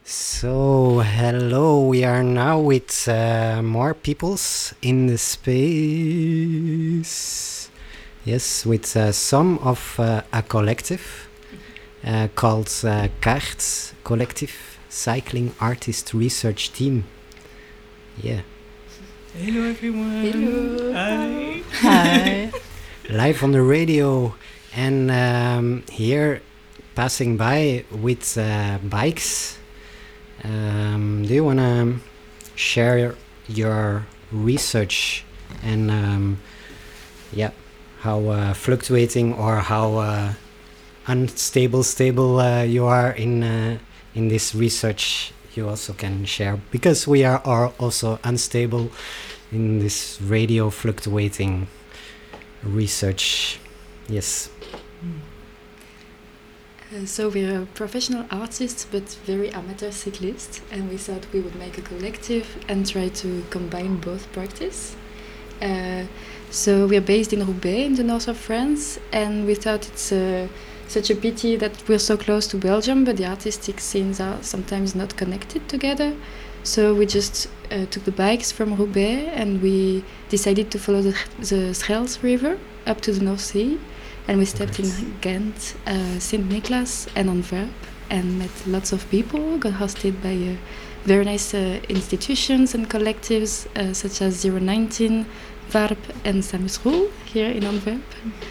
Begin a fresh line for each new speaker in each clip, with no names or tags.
So, hello, we are now with more peoples in the space. Yes, with some of a collective called CART Collective Cycling Artist Research Team. Yeah.
Hello everyone.
Hello.
Hi.
Hi.
Live on the radio and here passing by with bikes. Do you want to share your research and how fluctuating or how stable you are in this research? You also can share, because we are also unstable in this radio fluctuating research. Yes.
So we're professional artists but very amateur cyclists, and we thought we would make a collective and try to combine both practice. So we're based in Roubaix in the north of France, and we thought it's such a pity that we're so close to Belgium, but the artistic scenes are sometimes not connected together. So we just took the bikes from Roubaix and we decided to follow the Scheldt River up to the North Sea. And we stepped in Ghent, St. Nicholas and Antwerp and met lots of people, got hosted by very nice institutions and collectives such as 019, VARP and Samusroel here in Antwerp.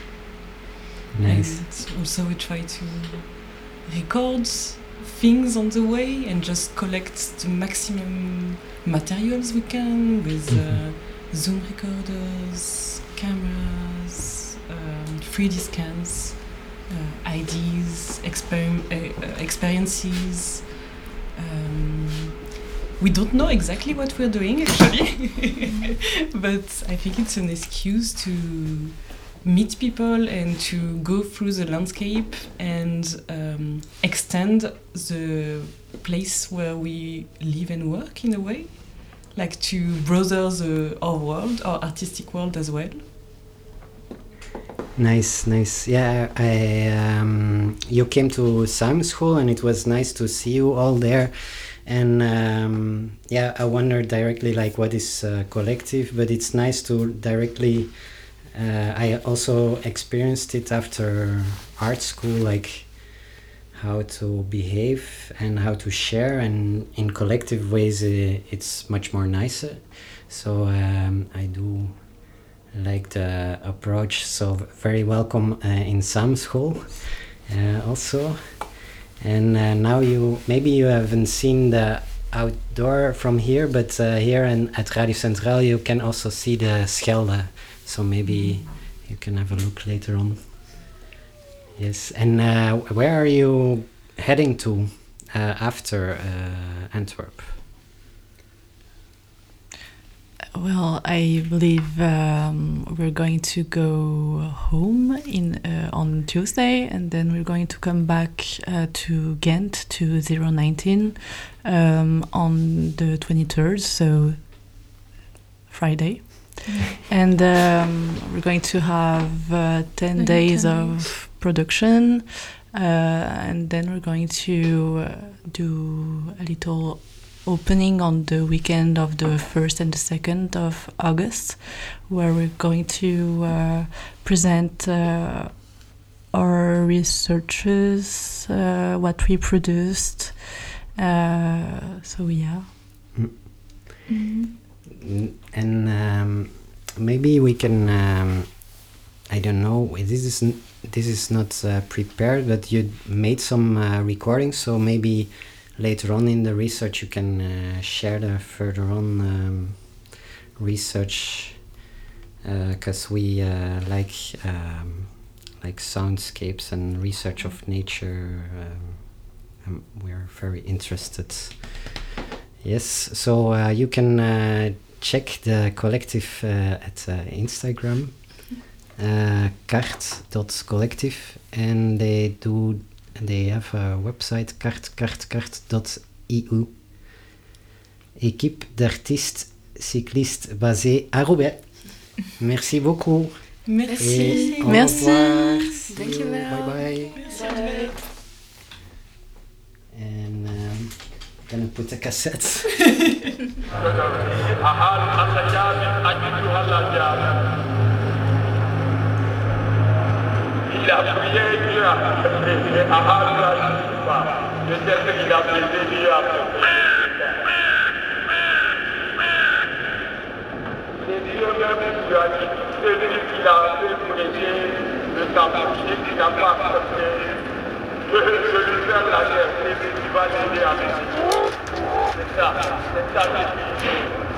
Nice.
And also we try to record things on the way and just collect the maximum materials we can with Zoom recorders, cameras, 3D scans, IDs, experiences. We don't know exactly what we're doing actually, but I think it's an excuse to meet people and to go through the landscape and extend the place where we live and work in a way, like to brother our world, our artistic world as well.
Nice. Yeah, you came to Samuschool and it was nice to see you all there. And I wonder directly like what is collective, but it's nice to directly. I also experienced it after art school, like how to behave and how to share, and in collective ways it's much more nicer. So I do like the approach. So very welcome in Samuschool also. And now maybe you haven't seen the outdoor from here, but here at Radio Centraal you can also see the Schelde. So maybe you can have a look later on. Yes, and where are you heading to after Antwerp?
Well, I believe we're going to go home on Tuesday, and then we're going to come back to Ghent to 019 on the 23rd, so Friday. And we're going to have 10 days of production, and then we're going to do a little opening on the weekend of the 1st and the 2nd of August, where we're going to present our researches, what we produced. So yeah.
And maybe we can. I don't know. This is not prepared, but you made some recordings. So maybe later on in the research you can share the further on research, because we like soundscapes and research of nature. We're very interested. Yes, so you can check the collective at Instagram, cart.collective, and they have a website, cart.eu. Équipe d'artistes cyclistes basée à Roubaix. Merci beaucoup.
Merci.
Et
Merci.
Bye bye.
Merci.
And Gonna put a cassette.
Il a prié Dieu et Ahab l'a dit pas. De tel qu'il a baisé Dieu après. C'est Dieu même qui lui a dit, celui qui l'a fait prêcher de t'approcher, qui n'a pas accepté, je lui fais la guerre, et tu vas l'aider avec lui. C'est ça, c'est ça.